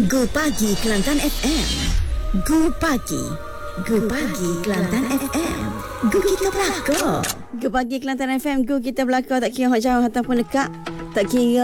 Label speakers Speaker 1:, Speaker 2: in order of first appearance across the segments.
Speaker 1: Go Pagi Kelantan FM. Go Pagi. Go Pagi Kelantan FM. Go kita belakang.
Speaker 2: Go Pagi Kelantan FM. Go kita belakang. Tak kira jauh ataupun dekat. Tak kira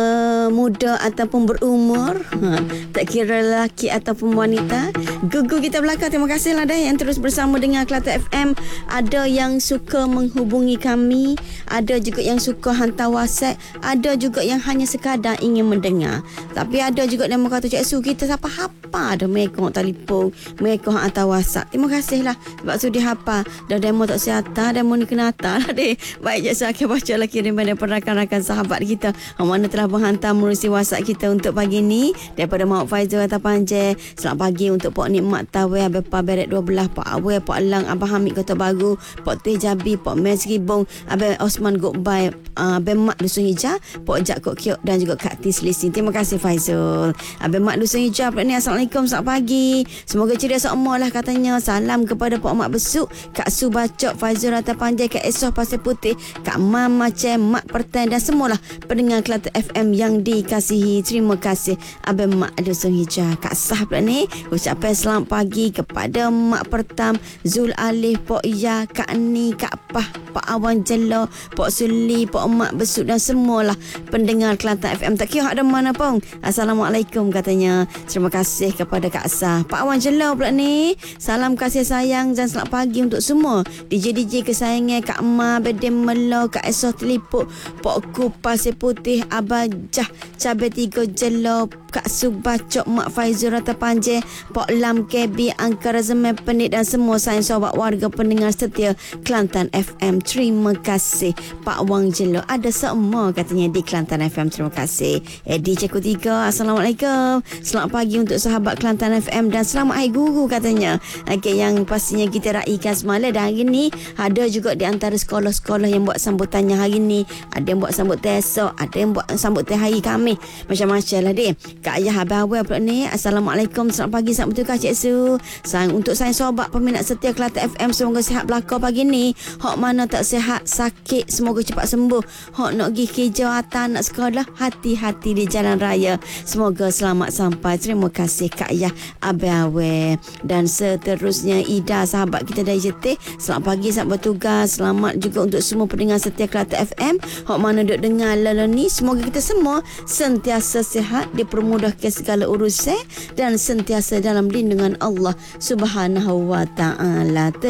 Speaker 2: muda ataupun berumur, tak kira lelaki ataupun wanita. Gugu kita belakang. Terima kasihlah dah yang terus bersama dengan Kelantan FM. Ada yang suka menghubungi kami, ada juga yang suka hantar WhatsApp, ada juga yang hanya sekadar ingin mendengar. Tapi ada juga yang kata, Cik Su, kita siapa hapa dah mereka telefon, mereka hantar WhatsApp. Terima kasihlah sebab sudi hapa. Dah demo tak siata, demo ni kena hantar lah deh. Baik, Cik Su akan baca lah kiriman daripada rakan-rakan sahabat kita mana telah menghantar menerusi WhatsApp kita untuk pagi ni. Daripada Mak Faizal Kata Panjang, selamat pagi untuk Pok Nikmat Tawai, Abang Pa Beret 12, Pak Awai, Pak Lang, Abang Hamid Kota Baru, Pok Teh Jabi, Pok Mes Ribong, Abang Osman Gokbai, Abang Mak Dusun Hijau, Pok Jak Kok Kiok dan juga Kak Tis Lising. Terima kasih Faizal. Abang Mak Dusun Hijau pula ni, Assalamualaikum, selamat pagi. Semoga ceria semua lah katanya. Salam kepada Pok Mak Besuk, Kak Su Bacok, Faizal Kata Panjang, Kak Esoh Pasir Putih, Kak Mama Cem, Mak Pertan dan semualah pendengar Kelantan FM yang dikasihi. Terima kasih Abang Mak Dusun Hijau. Kak Sah pula ni ucapan selamat pagi kepada Mak Pertam, Zul Alif, Pok Ya, Kak Ni, Kak Pah, Pak Awan Jelo, Pok Suli, Pok Mak Besuk dan semualah pendengar Kelantan FM. Tak kira ada mana pun. Assalamualaikum katanya. Terima kasih kepada Kak Sah. Pak Awan Jelo pula ni, salam kasih sayang dan selamat pagi untuk semua DJ kesayangan Kak Ma, Bedem Melo, Kak Esoh Telipuk, Pok Ku Pasir Putih, Abajah Cabai 3 Jelo, Kak Subacok, Mak Faizul Rata Panjang, Pok Lam KB, Angkara Zemen Penit dan semua sayang sobat warga pendengar setia Kelantan FM. Terima kasih Pak Wang Jelo. Ada semua katanya di Kelantan FM. Terima kasih Edi Ceku 3. Assalamualaikum, selamat pagi untuk sahabat Kelantan FM dan selamat Hari Guru katanya. Okay, yang pastinya kita raikan semalam dan hari ni ada juga di antara sekolah-sekolah yang buat sambutannya hari ni. Ada yang buat sambut teh esok, ada yang buat sambut teh hari Khamis, macam-macam lah deh. Kak Ayah Abang Awal pula ni, Assalamualaikum, selamat pagi, selamat bertukar Cik Su. Sayang untuk saya sobat peminat setia Kelantan FM, semoga sihat belakang pagi ni. Hak mana tak sihat, sakit, semoga cepat sembuh. Hak nak pergi kerja atau nak sekolah, hati-hati di jalan raya, semoga selamat sampai. Terima kasih Kak Ayah Abang Awal. Dan seterusnya Ida, sahabat kita dari JT, selamat pagi, selamat bertugas. Selamat juga untuk semua pendengar setia Kelantan FM. Hak mana duk dengar lala ni, semoga kita semua sentiasa sihat, dipermudahkan segala urusan dan sentiasa dalam lindungan Allah Subhanahu wa taala.